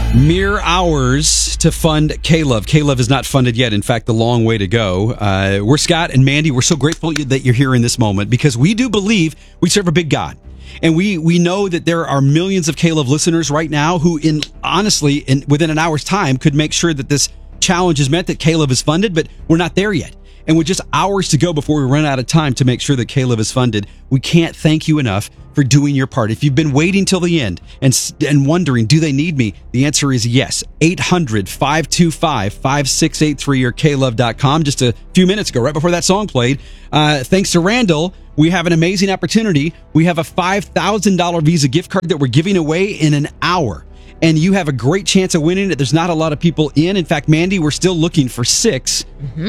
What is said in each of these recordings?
Mere hours to fund K-Love. K-Love is not funded yet. In fact, a long way to go. We're Scott and Mandy. We're so grateful that you're here in this moment because we do believe we serve a big God. And we know that there are millions of K-Love listeners right now who, within an hour's time, could make sure that this challenge is meant that K-Love is funded, but we're not there yet. And with just hours to go before we run out of time to make sure that K-Love is funded, we can't thank you enough for doing your part. If you've been waiting till the end and wondering, do they need me? The answer is yes. 800-525-5683 or klove.com. Just a few minutes ago, right before that song played, thanks to Randall, we have an amazing opportunity. We have a $5,000 Visa gift card that we're giving away in an hour. And you have a great chance of winning it. There's not a lot of people in. In fact, Mandy, we're still looking for 6.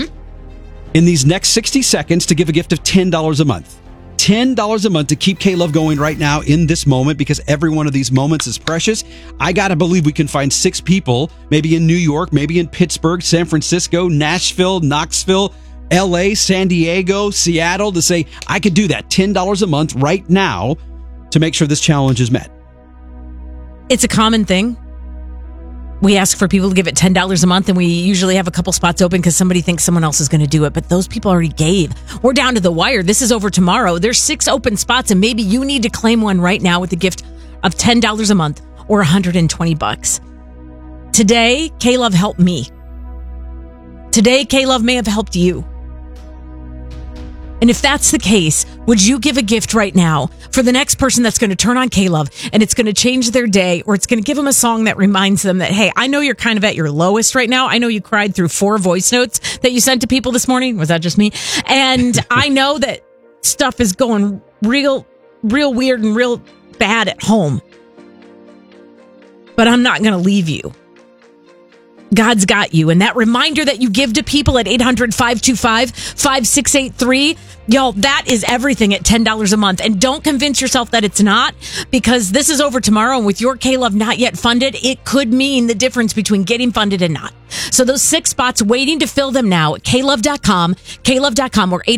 In these next 60 seconds to give a gift of $10 a month. $10 a month to keep K-Love going right now in this moment because every one of these moments is precious. I got to believe we can find 6 people, maybe in New York, maybe in Pittsburgh, San Francisco, Nashville, Knoxville, LA, San Diego, Seattle to say, I could do that. $10 a month right now to make sure this challenge is met. It's a common thing. We ask for people to give it $10 a month, and we usually have a couple spots open because somebody thinks someone else is going to do it, but those people already gave. We're down to the wire. This is over tomorrow. There's 6 open spots, and maybe you need to claim one right now with a gift of $10 a month or $120. Today, K-Love helped me. Today, K-Love may have helped you. And if that's the case, would you give a gift right now for the next person that's going to turn on K-Love and it's going to change their day, or it's going to give them a song that reminds them that, hey, I know you're kind of at your lowest right now. I know you cried through 4 voice notes that you sent to people this morning. Was that just me? And I know that stuff is going real weird and real bad at home. But I'm not going to leave you. God's got you. And that reminder that you give to people at 800-525-5683, y'all, that is everything at $10 a month. And don't convince yourself that it's not, because this is over tomorrow. And with your K-Love not yet funded, it could mean the difference between getting funded and not. So those 6 spots, waiting to fill them now at klove.com, klove.com, or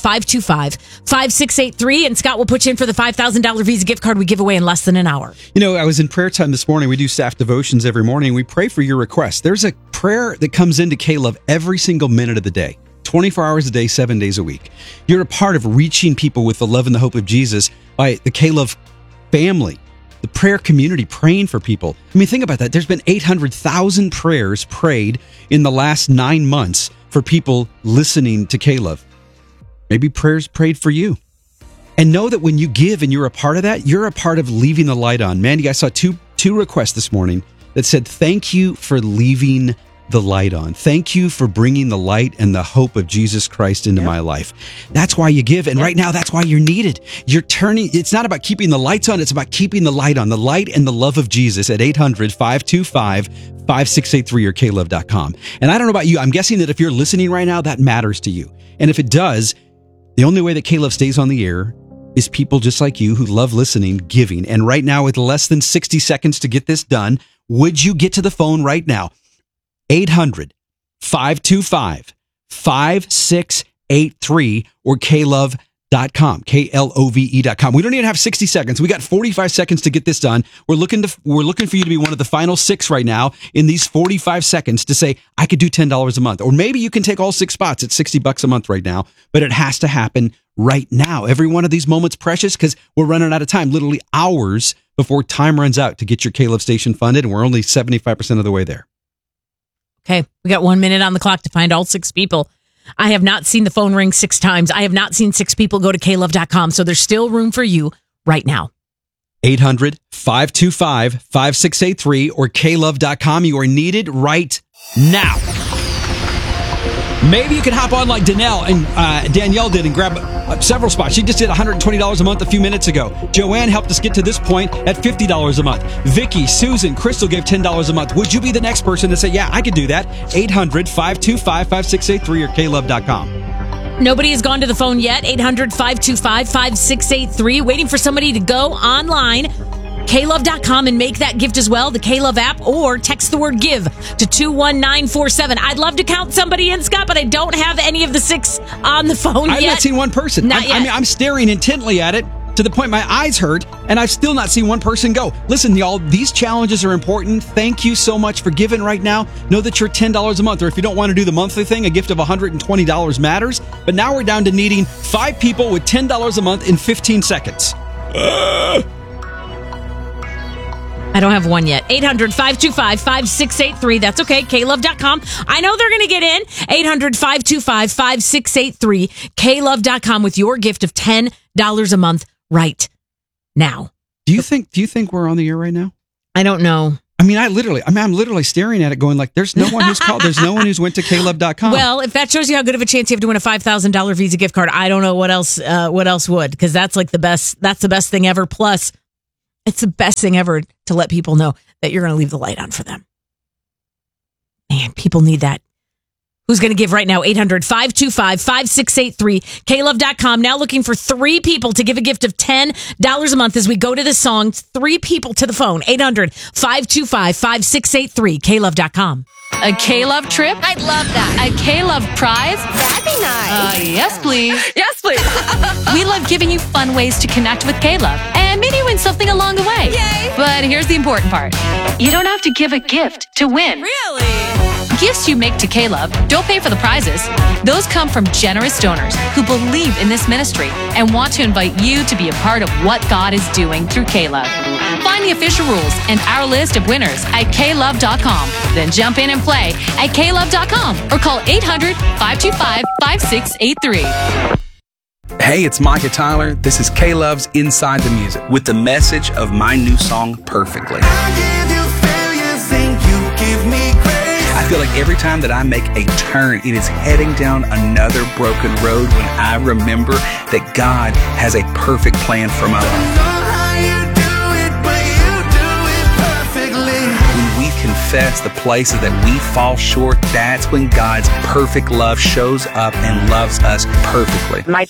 800-525-5683. And Scott will put you in for the $5,000 Visa gift card we give away in less than an hour. You know, I was in prayer time this morning. We do staff devotions every morning. We pray for your requests. There's a prayer that comes into K-Love every single minute of the day, 24 hours a day, 7 days a week. You're a part of reaching people with the love and the hope of Jesus by the K-Love family, the prayer community, praying for people. I mean, think about that. There's been 800,000 prayers prayed in the last 9 months for people listening to K-Love. Maybe prayers prayed for you. And know that when you give and you're a part of that, you're a part of leaving the light on. Mandy, I saw two requests this morning that said, thank you for leaving the light on. Thank you for bringing the light and the hope of Jesus Christ into my life. That's why you give. And right now, that's why you're needed. It's not about keeping the lights on. It's about keeping the light on, the light and the love of Jesus at 800-525-5683 or klove.com. And I don't know about you. I'm guessing that if you're listening right now, that matters to you. And if it does, the only way that K-Love stays on the air is people just like you who love listening, giving. And right now, with less than 60 seconds to get this done, would you get to the phone right now? 800-525-5683 or klove.com, klove.com. We don't even have 60 seconds. We got 45 seconds to get this done. We're looking for you to be one of the final 6 right now in these 45 seconds to say, I could do $10 a month. Or maybe you can take all 6 spots at $60 a month right now, but it has to happen right now. Every one of these moments precious because we're running out of time, literally hours before time runs out to get your K-Love station funded, and we're only 75% of the way there. Okay, we got 1 minute on the clock to find all 6 people. I have not seen the phone ring 6 times. I have not seen 6 people go to klove.com, so there's still room for you right now. 800-525-5683 or klove.com. You are needed right now. Maybe you can hop on like Danielle and Danielle did and grab several spots. She just did $120 a month a few minutes ago. Joanne helped us get to this point at $50 a month. Vicky, Susan, Crystal gave $10 a month. Would you be the next person to say, yeah, I could do that? 800-525-5683 or klove.com. Nobody has gone to the phone yet. 800-525-5683. Waiting for somebody to go online. klove.com and make that gift as well, the K-Love app, or text the word give to 21947. I'd love to count somebody in, Scott, but I don't have any of the 6 on the phone yet. I've not seen one person. Not yet. I mean, I'm staring intently at it. to the point my eyes hurt, and I've still not seen one person go. Listen, y'all, these challenges are important. Thank you so much for giving right now. Know that you're $10 a month, or if you don't want to do the monthly thing, a gift of $120 matters. But now we're down to needing 5 people with $10 a month in 15 seconds. I don't have one yet. 800-525-5683. That's okay. KLove.com. I know they're going to get in. 800-525-5683. KLove.com with your gift of $10 a month right now. Do you think we're on the air right now? I don't know. I'm literally staring at it going like, there's no one who's called. There's no one who's went to KLove.com. Well, if that shows you how good of a chance you have to win a $5,000 Visa gift card, I don't know what else would, because that's like the best thing ever. Plus, it's the best thing ever to let people know that you're going to leave the light on for them. Man, people need that. Who's going to give right now? 800-525-5683. KLove.com. Now looking for 3 people to give a gift of $10 a month as we go to this song. 3 people to the phone. 800-525-5683. KLove.com. A K-Love trip? I'd love that. A K-Love prize? That'd be nice. Yes, please. Yes, please. We love giving you fun ways to connect with K-Love and maybe win something along the way. Yay. But here's the important part. You don't have to give a gift to win. Really? Gifts you make to K-Love don't pay for the prizes. Those come from generous donors who believe in this ministry and want to invite you to be a part of what God is doing through K-Love. Find the official rules and our list of winners at klove.com. Then jump in and play at klove.com or call 800-525-5683. Hey, it's Micah Tyler. This is K-Love's Inside the Music with the message of my new song, Perfectly. I feel like every time that I make a turn, it is heading down another broken road when I remember that God has a perfect plan for my life. When we confess the places that we fall short, that's when God's perfect love shows up and loves us perfectly. My